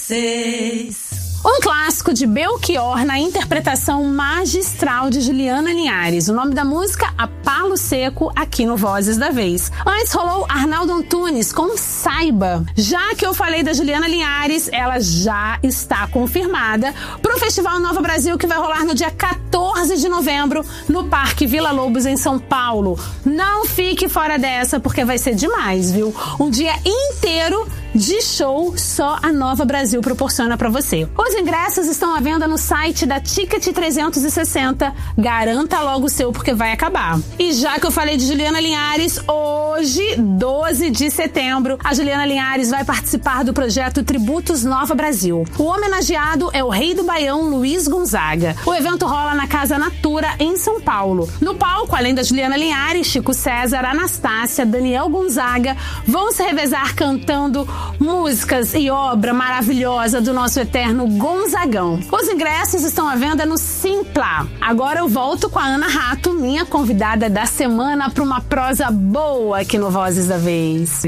vocês. Um clássico de Belchior na interpretação magistral de Juliana Linhares. O nome da música, A Palo Seco, aqui no Vozes da Vez. Antes rolou Arnaldo Antunes com Saiba. Já que eu falei da Juliana Linhares, ela já está confirmada pro Festival Nova Brasil, que vai rolar no dia 14 de novembro no Parque Vila Lobos, em São Paulo. Não fique fora dessa, porque vai ser demais, viu? Um dia inteiro de show só a Nova Brasil proporciona pra você. Os ingressos estão à venda no site da Ticket 360. Garanta logo o seu, porque vai acabar. E já que eu falei de Juliana Linhares, hoje, 12 de setembro, a Juliana Linhares vai participar do projeto Tributos Nova Brasil. O homenageado é o rei do Baião, Luiz Gonzaga. O evento rola na Casa Natura, em São Paulo. No palco, além da Juliana Linhares, Chico César, Anastácia, Daniel Gonzaga vão se revezar cantando músicas e obra maravilhosa do nosso eterno Gonzagão. Os ingressos estão à venda no Simpla. Agora eu volto com a Ana Rato, minha convidada da semana, para uma prosa boa aqui no Vozes da Vez.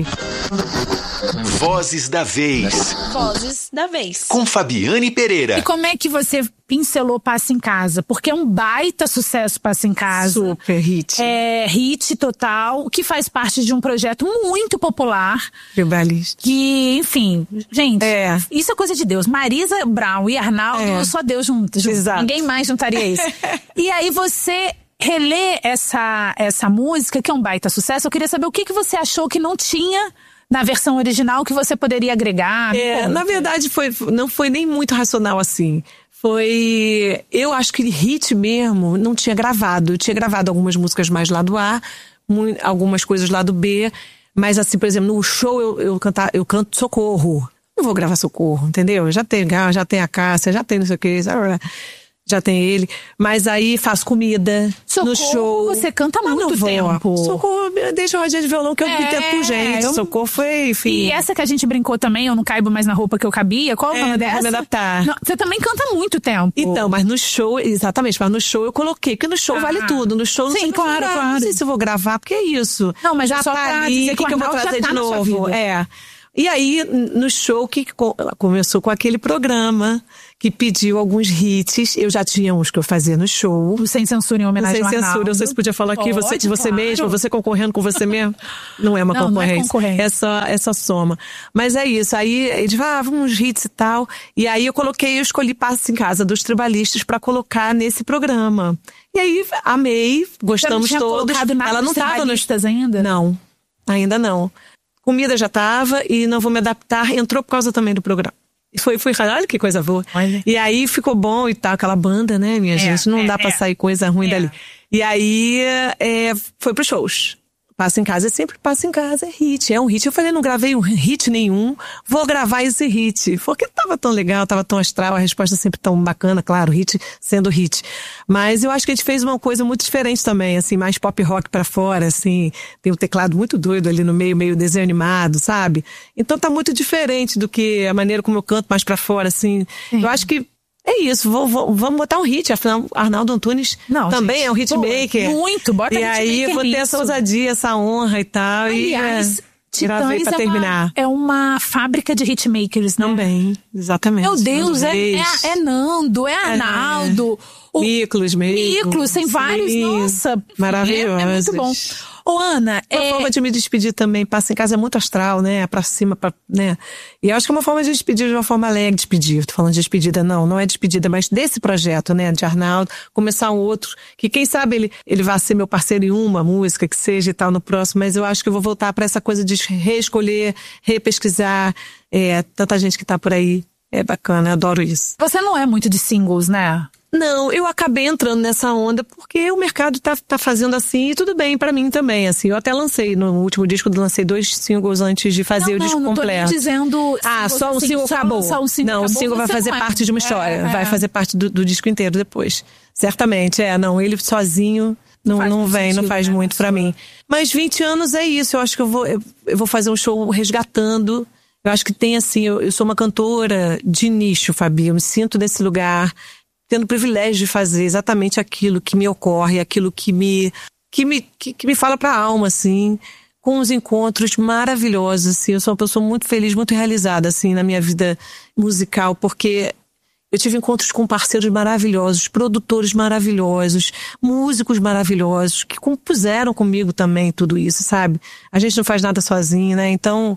Vozes da Vez. Vozes da Vez. Com Fabiane Pereira. E como é que você pincelou Passa em Casa? Porque é um baita sucesso Passa em Casa. Super hit. É hit total, que faz parte de um projeto muito popular. Tribalista. Que, enfim, gente, isso é coisa de Deus. Marisa Brown e Arnaldo, só Deus juntos. Exato. Ninguém mais juntaria isso. E aí você relê essa música, que é um baita sucesso. Eu queria saber o que você achou que não tinha na versão original, que você poderia agregar. Na verdade, não foi nem muito racional assim. Eu acho que hit mesmo não tinha gravado. Eu tinha gravado algumas músicas mais lado A, algumas coisas lado B. Mas assim, por exemplo, no show eu canto Socorro. Não vou gravar Socorro, entendeu? Já tem a Cássia, já tem não sei o que, já tem ele. Mas aí faço comida. Socorro, no show. Você canta muito tempo. Socorro, deixa a rodinha de violão que eu vi tempo com gente. Socorro foi, enfim. E essa que a gente brincou também, Eu Não Caibo Mais na Roupa Que Eu Cabia, qual o nome dessa? Vou me adaptar. Não, você também canta muito tempo. Então, mas no show, exatamente, mas no show eu coloquei, porque no show vale tudo. No show sim, claro. Não sei se eu vou gravar, porque é isso. Não, mas já só tá ali, o que eu vou trazer de novo? E aí, no show, que começou com aquele programa que pediu alguns hits. Eu já tinha uns que eu fazia no show. O Sem Censura em homenagem ao Arnaldo. Sem Censura, eu não sei se podia falar aqui, você claro. Mesmo, você concorrendo com você mesmo. Não é uma concorrência. Não é concorrência. É só soma. Mas é isso, aí eles falavam uns hits e tal. E aí eu escolhi Passa em Casa dos Tribalistas pra colocar nesse programa. E aí, amei, gostamos todos. Ela não tava nos Tribalistas ainda? Não, ainda não. Comida já tava e Não Vou Me Adaptar entrou por causa também do programa. E foi olha que coisa boa. Olha. E aí ficou bom e tal, aquela banda, né, minha gente? Não dá pra sair coisa ruim dali. E aí foi pros shows. Passa em Casa é sempre Passa em Casa, é hit. É um hit. Eu falei, não gravei um hit nenhum, vou gravar esse hit. Porque tava tão legal, tava tão astral, a resposta sempre tão bacana, claro, hit sendo hit. Mas eu acho que a gente fez uma coisa muito diferente também, assim, mais pop rock pra fora, assim. Tem um teclado muito doido ali no meio desenho animado, sabe? Então tá muito diferente do que a maneira como eu canto mais pra fora, assim. Eu acho que é isso, vamos botar um hit, afinal, Arnaldo Antunes também gente, é um hitmaker. Muito, bota e aí vou ter essa ousadia, essa honra e tal. Aliás, Titãs pra terminar. É uma fábrica de hitmakers, né? Também, exatamente. Meu Deus, é Nando, é Arnaldo. Miklos mesmo. Miklos, tem vários, nossa. Maravilhosos. É muito bom. Ô, Ana, uma forma de me despedir também. Passa em Casa é muito astral, né? Pra cima, né? E eu acho que é uma forma de despedir de uma forma alegre. Despedir. Tô falando de despedida, não é despedida, mas desse projeto, né? De Arnaldo. Começar um outro, que quem sabe ele vai ser meu parceiro em uma música, que seja e tal, no próximo. Mas eu acho que eu vou voltar pra essa coisa de reescolher, repesquisar. Tanta gente que tá por aí. É bacana, eu adoro isso. Você não é muito de singles, né? Não, eu acabei entrando nessa onda porque o mercado tá fazendo assim e tudo bem pra mim também, assim. Eu até lancei, no último disco, eu lancei 2 singles antes de fazer o disco completo. Não tô dizendo... só um single acabou. Só um single não, acabou, o single vai fazer parte de uma história. Vai fazer parte do disco inteiro depois. Certamente, ele sozinho não faz muito pra mim. Mas 20 anos é isso, eu acho que eu vou fazer um show resgatando. Eu acho que tem assim, eu sou uma cantora de nicho, Fabi, eu me sinto nesse lugar, tendo o privilégio de fazer exatamente aquilo que me ocorre, aquilo que me fala pra alma, assim, com uns encontros maravilhosos, assim. Eu sou uma pessoa muito feliz, muito realizada, assim, na minha vida musical, porque eu tive encontros com parceiros maravilhosos, produtores maravilhosos, músicos maravilhosos, que compuseram comigo também tudo isso, sabe? A gente não faz nada sozinho, né? Então,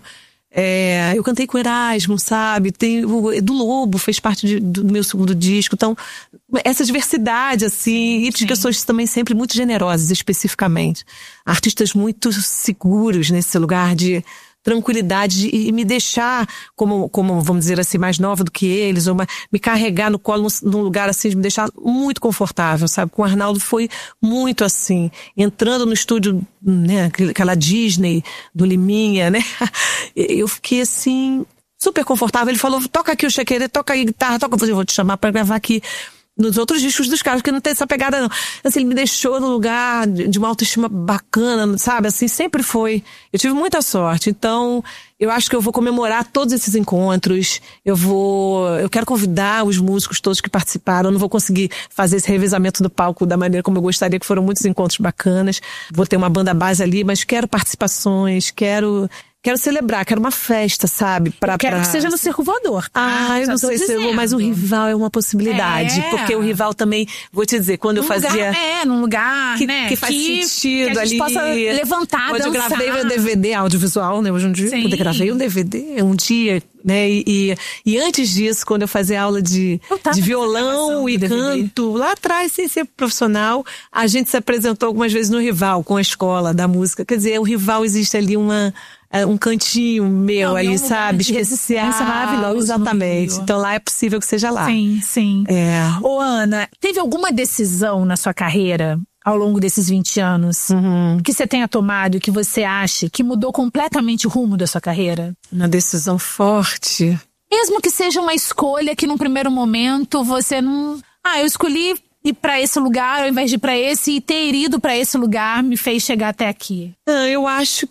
eu cantei com Erasmo, sabe? O Edu Lobo fez parte do meu segundo disco. Então, essa diversidade, assim, e pessoas também sempre muito generosas, especificamente. Artistas muito seguros nesse lugar de tranquilidade e me deixar como, vamos dizer assim, mais nova do que eles, ou me carregar no colo num lugar assim, de me deixar muito confortável, sabe? Com o Arnaldo foi muito assim, entrando no estúdio, né, aquela Disney do Liminha, né? Eu fiquei assim, super confortável. Ele falou, toca aqui o chequerê, toca aí guitarra, eu vou te chamar pra gravar aqui nos outros discos dos caras, porque não tem essa pegada não. Assim, ele me deixou num lugar de uma autoestima bacana, sabe? Assim, sempre foi. Eu tive muita sorte. Então, eu acho que eu vou comemorar todos esses encontros. Eu quero convidar os músicos todos que participaram. Eu não vou conseguir fazer esse revezamento do palco da maneira como eu gostaria, que foram muitos encontros bacanas. Vou ter uma banda base ali, mas quero participações, quero celebrar, quero uma festa, sabe? Quero que seja no Circo Voador. Eu não sei se eu vou, mas o Rival é uma possibilidade. Porque o Rival também, vou te dizer, quando eu fazia... num lugar, né? Que faz sentido que a gente ali. possa levantar, quando dançar. Eu gravei meu DVD audiovisual, né? Hoje em dia, quando eu gravei um DVD, um dia, né? E antes disso, quando eu fazia aula de violão e canto, lá atrás, sem ser profissional, a gente se apresentou algumas vezes no Rival, com a escola da música. Quer dizer, o Rival existe ali um cantinho meu ali, sabe? Especial. Maravilhoso. Exatamente. Então lá é possível que seja lá. Sim. Ô, Ana, teve alguma decisão na sua carreira, ao longo desses 20 anos, que você tenha tomado e que você acha que mudou completamente o rumo da sua carreira? Uma decisão forte. Mesmo que seja uma escolha que num primeiro momento você não... eu escolhi ir pra esse lugar ao invés de ir pra esse, e ter ido pra esse lugar me fez chegar até aqui. Eu acho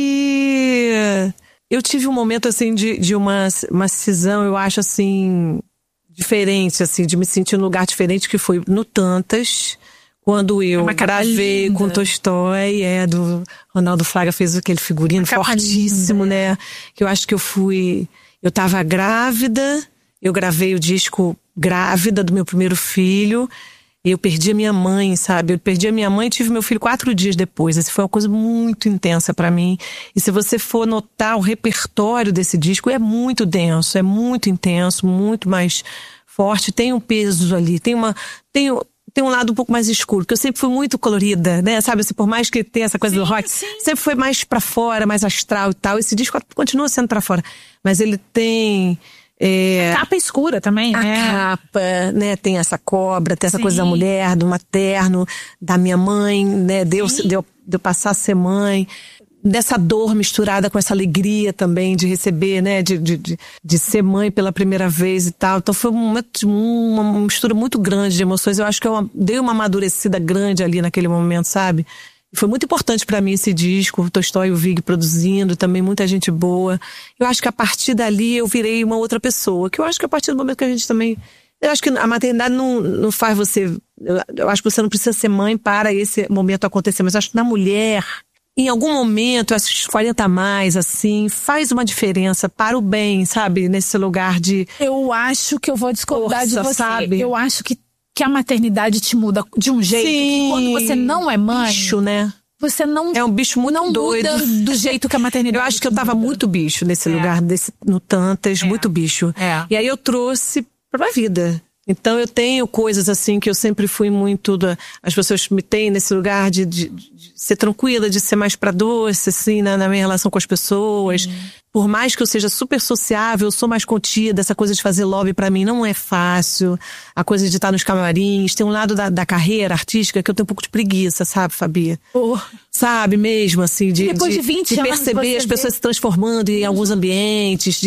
que eu tive um momento assim de uma cisão, eu acho assim, diferente, assim, de me sentir num lugar diferente, que foi no Tantas, quando eu gravei com Tolstói, do Ronaldo Fraga fez aquele figurino fortíssimo, né? Que eu acho que eu tava grávida, eu gravei o disco grávida do meu primeiro filho. Eu perdi a minha mãe, sabe? Eu perdi a minha mãe e tive meu filho 4 dias depois. Essa foi uma coisa muito intensa pra mim. E se você for notar o repertório desse disco, é muito denso, é muito intenso, muito mais forte. Tem um peso ali, tem um lado um pouco mais escuro, porque eu sempre fui muito colorida, né? Sabe, assim, por mais que tenha essa coisa do rock, sempre foi mais pra fora, mais astral e tal. Esse disco continua sendo pra fora. Mas ele tem... a capa escura também, né? A capa, né? Tem essa cobra, tem essa coisa da mulher, do materno, da minha mãe, né? De eu passar a ser mãe. Dessa dor misturada com essa alegria também de receber, né? De ser mãe pela primeira vez e tal. Então foi uma mistura muito grande de emoções. Eu acho que eu dei uma amadurecida grande ali naquele momento, sabe? Foi muito importante pra mim esse disco, o Tolstói e o Vig produzindo, também muita gente boa. Eu acho que a partir dali eu virei uma outra pessoa, que eu acho que a partir do momento que a gente também... Eu acho que a maternidade não faz você... Eu acho que você não precisa ser mãe para esse momento acontecer, mas eu acho que na mulher, em algum momento, esses 40 a mais, assim, faz uma diferença para o bem, sabe? Nesse lugar de... Eu acho que eu vou discordar de você, sabe? Eu acho que a maternidade te muda de um jeito que quando você não é mãe... Bicho, né? Você não... É um bicho muito doido. Muda do jeito que a maternidade... Eu acho que eu tava muito bicho nesse lugar, no Tantas, muito bicho. E aí eu trouxe pra vida. Então eu tenho coisas assim que eu sempre fui muito... As pessoas me têm nesse lugar de ser tranquila, de ser mais pra doce, assim, na minha relação com as pessoas. Por mais que eu seja super sociável, eu sou mais contida. Essa coisa de fazer lobby pra mim não é fácil. A coisa de estar nos camarins. Tem um lado da carreira artística que eu tenho um pouco de preguiça, sabe, Fabi? Sabe mesmo, assim, depois de 20 de anos perceber as pessoas se transformando em alguns ambientes.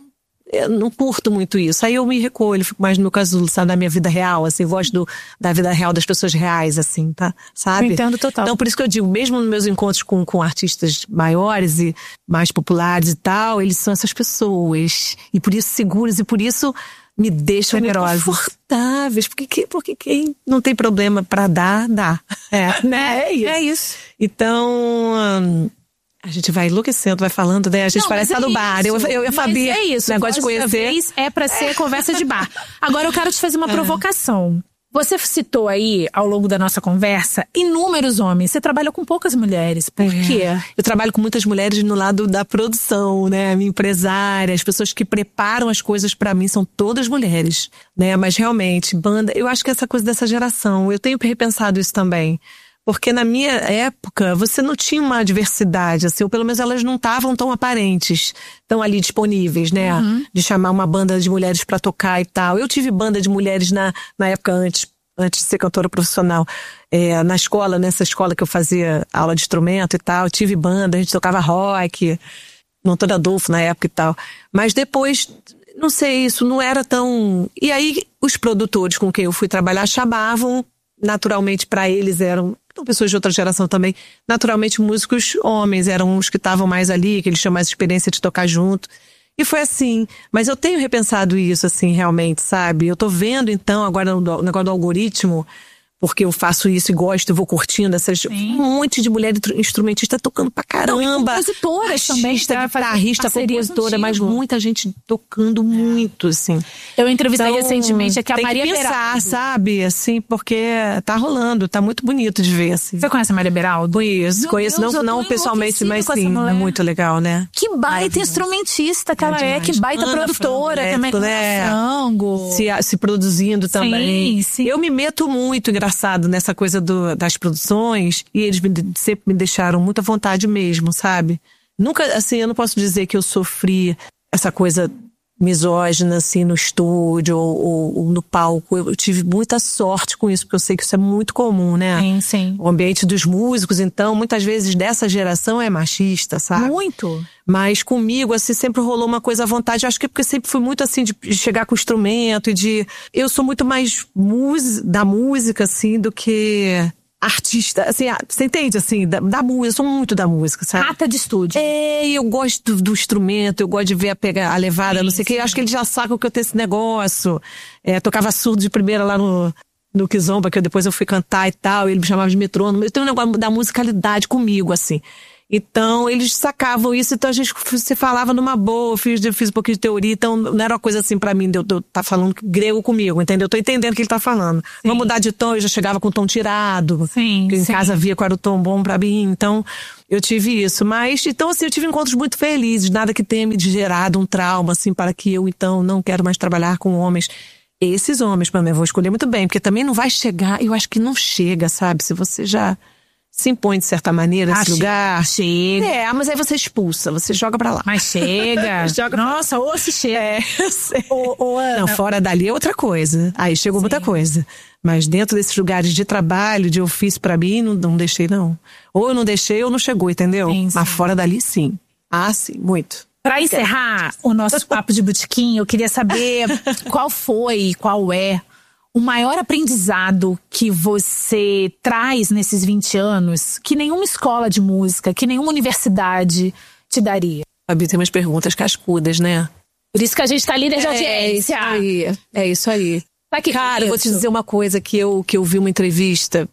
Eu não curto muito isso. Aí eu me recolho, fico mais no meu casulo, sabe, da minha vida real, assim, gosto da vida real das pessoas reais, assim, tá? Sabe? Eu entendo total. Então, por isso que eu digo, mesmo nos meus encontros com artistas maiores e mais populares e tal, eles são essas pessoas. E por isso seguros, e por isso me deixam confortáveis. Porque quem não tem problema pra dar, dá. Né? É isso. Então... A gente vai enlouquecendo, vai falando, né? A gente parece estar no bar. Eu e a Fabi, é isso. Negócio de conhecer. É pra ser conversa de bar. Agora eu quero te fazer uma provocação. Você citou aí, ao longo da nossa conversa, inúmeros homens. Você trabalha com poucas mulheres. Por quê? Eu trabalho com muitas mulheres no lado da produção, né? A minha empresária, as pessoas que preparam as coisas pra mim são todas mulheres, né? Mas realmente, banda, eu acho que essa coisa dessa geração, eu tenho repensado isso também. Porque na minha época, você não tinha uma diversidade, assim, ou pelo menos elas não estavam tão aparentes, tão ali disponíveis, né? De chamar uma banda de mulheres pra tocar e tal. Eu tive banda de mulheres na época antes de ser cantora profissional. Na escola, nessa escola que eu fazia aula de instrumento e tal, eu tive banda, a gente tocava rock, Montoura Adolfo na época e tal. Mas depois, não sei, isso não era tão... E aí, os produtores com quem eu fui trabalhar chamavam, naturalmente pra eles eram... Então, pessoas de outra geração também, naturalmente músicos homens, eram os que estavam mais ali, que eles tinham mais experiência de tocar junto. E foi assim. Mas eu tenho repensado isso, assim, realmente, sabe? Eu tô vendo, então, agora o negócio do algoritmo, porque eu faço isso e gosto, eu vou curtindo essas... Um monte de mulher instrumentista tocando pra caramba. Compositoras também. Guitarrista, compositora, mas muita gente tocando muito, assim. Eu entrevistei recentemente aqui a Maria Beraldo. Tem que pensar, Beraldo. sabe? Assim, porque tá rolando, tá muito bonito de ver, assim. Você conhece a Maria Beraldo? Conheço, não pessoalmente, mas sim, é muito legal, né? Que baita instrumentista que ela é, que baita produtora, também frango. Se produzindo também. Sim. Eu me meto muito, engraçado, nessa coisa das produções, e eles sempre me deixaram muito à vontade mesmo, sabe? Nunca, assim, eu não posso dizer que eu sofri essa coisa misógina, assim, no estúdio ou no palco. Eu tive muita sorte com isso, porque eu sei que isso é muito comum, né? Sim. O ambiente dos músicos, então, muitas vezes dessa geração é machista, sabe? Muito. Mas comigo, assim, sempre rolou uma coisa à vontade. Eu acho que é porque sempre fui muito, assim, de chegar com o instrumento e de... Eu sou muito mais da música, assim, do que... artista, assim, você entende, assim, da música, eu sou muito da música, sabe? Rata de estúdio. Eu gosto do instrumento, eu gosto de ver a levada, não sei o que, eu acho que eles já sacam que eu tenho esse negócio. Tocava surdo de primeira lá no Kizomba, que depois eu fui cantar e tal, e ele me chamava de metrônomo. Eu tenho um negócio da musicalidade comigo, assim. Então, eles sacavam isso, então você falava numa boa, eu fiz um pouquinho de teoria, então não era uma coisa assim pra mim, de eu tá falando grego comigo, entendeu? Eu tô entendendo o que ele tá falando. Sim. Vamos mudar de tom, eu já chegava com o tom tirado. Sim. Em casa via qual era o tom bom pra mim, então eu tive isso. Mas, então assim, eu tive encontros muito felizes, nada que tenha me gerado um trauma, assim, para que eu, então, não quero mais trabalhar com homens. Esses homens, pra mim, eu vou escolher muito bem, porque também não vai chegar, eu acho que não chega, sabe? Se você já... se impõe de certa maneira nesse lugar. Chega. Mas aí você expulsa, você joga pra lá. Mas chega. Nossa, ou se chega. Ana. Não, fora dali é outra coisa. Aí chegou muita coisa. Mas dentro desses lugares de trabalho, de ofício pra mim, não deixei, não. Ou eu não deixei ou não chegou, entendeu? Sim. Mas fora dali, sim. Sim, muito. Pra encerrar o nosso papo de botequim, eu queria saber qual é o maior aprendizado que você traz nesses 20 anos que nenhuma escola de música, que nenhuma universidade te daria? Fabi, tem umas perguntas cascudas, né? Por isso que a gente tá líder de audiência. É isso aí. Tá aqui. Cara, eu vou te dizer uma coisa que eu vi uma entrevista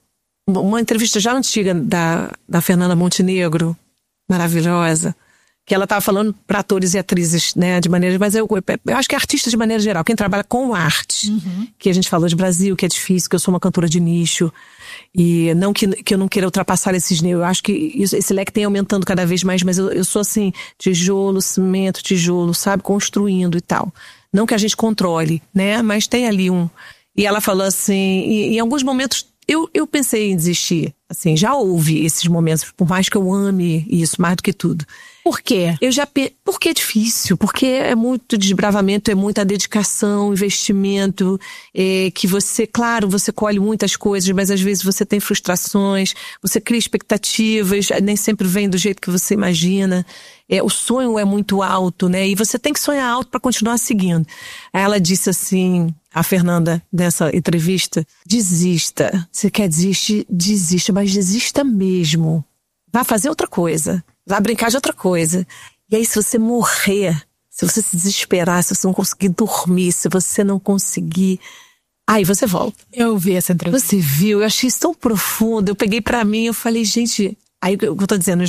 já antiga da Fernanda Montenegro, maravilhosa, que ela estava falando para atores e atrizes, né, de maneira... Mas eu acho que é artista de maneira geral, quem trabalha com arte. Que a gente falou de Brasil, que é difícil, que eu sou uma cantora de nicho. E não que eu não queira ultrapassar esses níveis. Eu acho que esse leque tem aumentando cada vez mais, mas eu sou assim, tijolo, cimento, tijolo, sabe? Construindo e tal. Não que a gente controle, né? Mas tem ali um... E ela falou assim, e em alguns momentos eu pensei em desistir. Assim, já houve esses momentos, por mais que eu ame isso, mais do que tudo. Por quê? Porque é difícil, porque é muito desbravamento, é muita dedicação, investimento, que você, claro, você colhe muitas coisas, mas às vezes você tem frustrações, você cria expectativas, nem sempre vem do jeito que você imagina. O sonho é muito alto, né? E você tem que sonhar alto para continuar seguindo. Aí ela disse assim, a Fernanda, nessa entrevista, desista. Você quer desistir? Desista, mas desista mesmo. Vá fazer outra coisa. Vá brincar de outra coisa. E aí, se você morrer, se você se desesperar, se você não conseguir dormir, se você não conseguir... Aí você volta. Eu vi essa entrevista. Você viu? Eu achei isso tão profundo. Eu peguei pra mim, eu falei, gente... Aí, o que eu tô dizendo,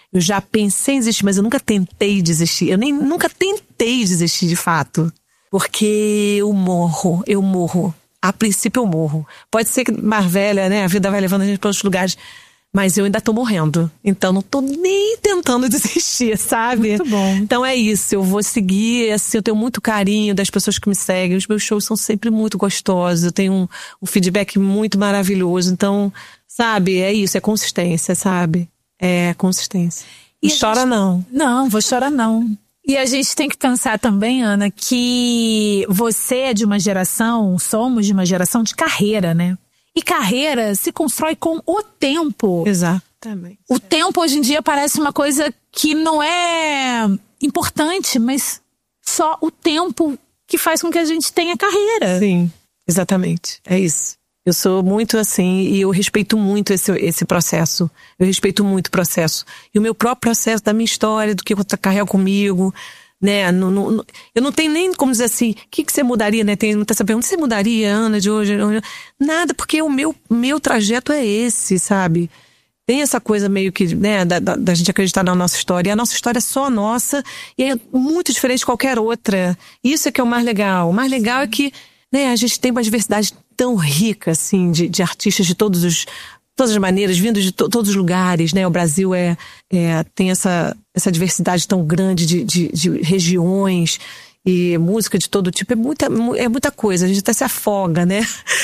Eu já pensei em desistir, mas eu nunca tentei desistir. Eu nunca tentei desistir de fato. Porque eu morro. A princípio eu morro. Pode ser que mais velha, né? A vida vai levando a gente para outros lugares. Mas eu ainda tô morrendo. Então não tô nem tentando desistir, sabe? Muito bom. Então é isso, eu vou seguir, assim, eu tenho muito carinho das pessoas que me seguem. Os meus shows são sempre muito gostosos. Eu tenho um feedback muito maravilhoso. Então, sabe, é isso, é consistência, sabe? É consistência. E chora não. Não, vou chorar não. E a gente tem que pensar também, Ana, que você é de uma geração, somos de uma geração de carreira, né? E carreira se constrói com o tempo. Exatamente. O tempo hoje em dia parece uma coisa que não é importante, mas só o tempo que faz com que a gente tenha carreira. Sim, exatamente. É isso. Eu sou muito assim e eu respeito muito esse processo. Eu respeito muito o processo. E o meu próprio processo da minha história, do que eu carrego comigo, né? Eu não tenho nem como dizer assim, o que você mudaria, né? Tem muita essa pergunta, você mudaria, Ana, de hoje? Nada, porque o meu trajeto é esse, sabe? Tem essa coisa meio que, né, da gente acreditar na nossa história. E a nossa história é só nossa e é muito diferente de qualquer outra. Isso é que é o mais legal. O mais legal é que, né, a gente tem uma diversidade tão rica, assim, de artistas de todas as maneiras, vindo de todos os lugares, né? O Brasil tem essa diversidade tão grande de regiões e música de todo tipo. É muita coisa, a gente até se afoga, né?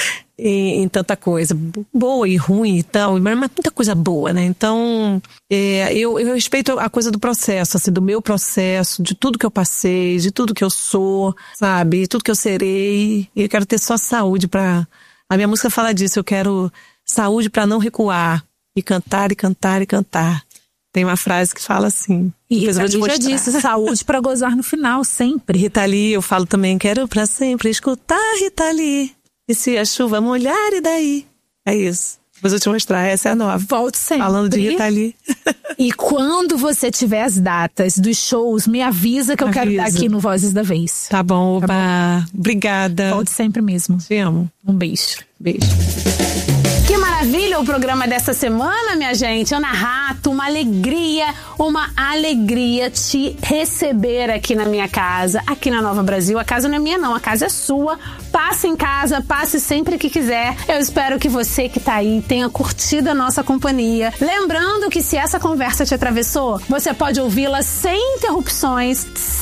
Em tanta coisa boa e ruim e tal, mas muita coisa boa, né? Então, eu respeito a coisa do processo, assim, do meu processo, de tudo que eu passei, de tudo que eu sou, sabe? De tudo que eu serei. E eu quero ter só saúde pra... A minha música fala disso, eu quero saúde pra não recuar. E cantar, e cantar, e cantar. Tem uma frase que fala assim. E Rita Lee já disse, saúde pra gozar no final, sempre. Rita Lee, eu falo também, quero pra sempre escutar Rita Lee. E se a chuva molhar, e daí? É isso. Depois eu te mostrar, essa é a nova. Volte sempre. Falando de Rita Lee. E quando você tiver as datas dos shows, me avisa que eu quero estar aqui no Vozes da Vez. Tá bom, oba. Tá bom? Obrigada. Volte sempre mesmo. Te amo. Um beijo. Beijo. Que maravilha o programa dessa semana, minha gente. Ana Rato, uma alegria te receber aqui na minha casa, aqui na Nova Brasil. A casa não é minha não, a casa é sua. Passe em casa, passe sempre que quiser. Eu espero que você que tá aí tenha curtido a nossa companhia. Lembrando que se essa conversa te atravessou, você pode ouvi-la sem interrupções,